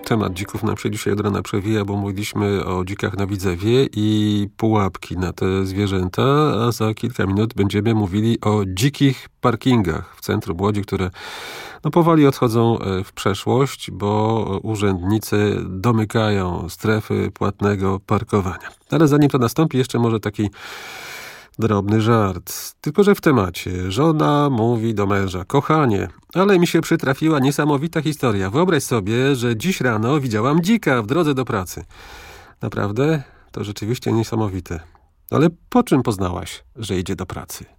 Temat dzików nam się dzisiaj od rana przewija, bo mówiliśmy o dzikach na Widzewie i pułapki na te zwierzęta, a za kilka minut będziemy mówili o dzikich parkingach w centrum Łodzi, które powoli odchodzą w przeszłość, bo urzędnicy domykają strefy płatnego parkowania. Ale zanim to nastąpi, jeszcze może taki drobny żart. Tylko że w temacie. Żona mówi do męża: kochanie, ale mi się przytrafiła niesamowita historia. Wyobraź sobie, że dziś rano widziałam dzika w drodze do pracy. Naprawdę? To rzeczywiście niesamowite. Ale po czym poznałaś, że idzie do pracy?